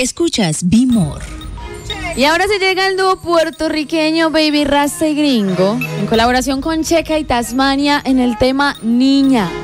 Escuchas Be More. Y ahora se llega el dúo puertorriqueño Baby Rasta y Gringo, en colaboración con Checa y Tasmania en el tema Niña.